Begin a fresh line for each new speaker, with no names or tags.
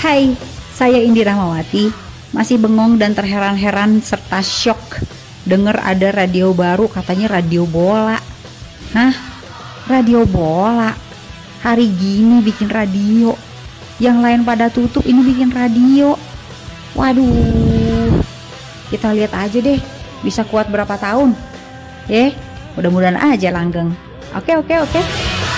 Hai, saya Indi Rahmawati, masih bengong dan terheran-heran serta syok denger ada radio baru, katanya radio bola. Hah? Radio bola? Hari gini bikin radio? Yang lain pada tutup, ini bikin radio. Waduh, kita lihat aja deh, bisa kuat berapa tahun. Mudah-mudahan aja langgeng. Oke.